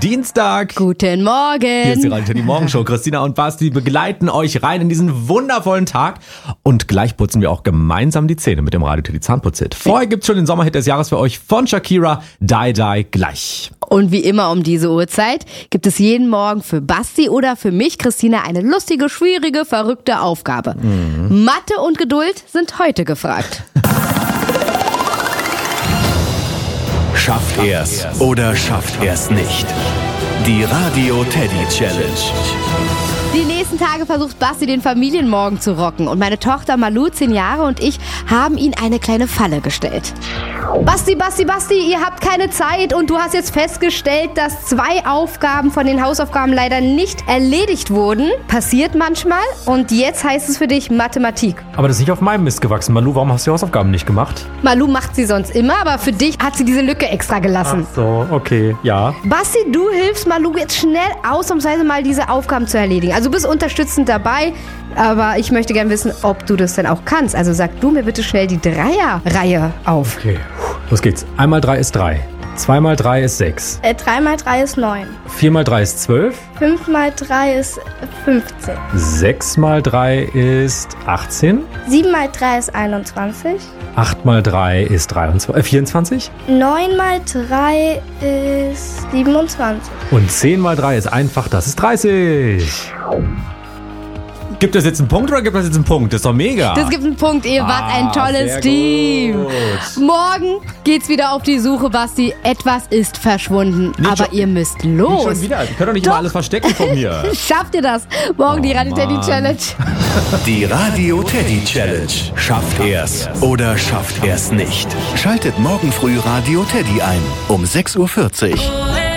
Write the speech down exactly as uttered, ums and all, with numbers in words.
Dienstag. Guten Morgen. Hier ist die Radio Teddy Morgenshow. Christina und Basti begleiten euch rein in diesen wundervollen Tag. Und gleich putzen wir auch gemeinsam die Zähne mit dem Radio Teddy Zahnputzhit. Vorher gibt's schon den Sommerhit des Jahres für euch von Shakira. Die, die, gleich. Und wie immer um diese Uhrzeit gibt es jeden Morgen für Basti oder für mich, Christina, eine lustige, schwierige, verrückte Aufgabe. Mhm. Mathe und Geduld sind heute gefragt. Schafft er's oder schafft er's nicht? Die Radio Teddy Challenge. Die nächsten Tage versucht Basti den Familienmorgen zu rocken und meine Tochter Malu, zehn Jahre, und ich haben ihn eine kleine Falle gestellt. Basti, Basti, Basti, ihr habt keine Zeit und du hast jetzt festgestellt, dass zwei Aufgaben von den Hausaufgaben leider nicht erledigt wurden. Passiert manchmal und jetzt heißt es für dich Mathematik. Aber das ist nicht auf meinem Mist gewachsen. Malu, warum hast du die Hausaufgaben nicht gemacht? Malu macht sie sonst immer, aber für dich hat sie diese Lücke extra gelassen. Ach so, okay, ja. Basti, du hilfst Malu jetzt schnell ausnahmsweise mal diese Aufgaben zu erledigen. Also du bist unterstützend dabei, aber ich möchte gerne wissen, ob du das denn auch kannst. Also sag du mir bitte schnell die Dreierreihe auf. Okay, los geht's. Einmal drei ist drei. Zwei mal drei ist sechs. Äh, drei mal drei ist neun. Vier mal drei ist zwölf. fünf mal drei ist fünfzehn. Sechs mal drei ist achtzehn. sieben mal drei ist einundzwanzig. Acht mal drei ist dreiundzwanzig, äh, vierundzwanzig. neun mal drei ist siebenundzwanzig. Und zehn mal drei ist einfach, das ist dreißig. Gibt es jetzt einen Punkt oder gibt es jetzt einen Punkt? Das ist doch mega. Das gibt einen Punkt, ihr wart Ah, ein tolles sehr Team. gut. Morgen geht's wieder auf die Suche, Basti. Etwas ist verschwunden, Nicht aber schon- ihr müsst Nicht los. schon wieder. Ich kann doch nicht Doch. mal alles verstecken von mir. Schafft ihr das? Morgen die Radio Teddy Mann. Challenge. Die Radio Teddy Challenge. Schafft er's oder schafft er's nicht? Schaltet morgen früh Radio Teddy ein um sechs Uhr vierzig.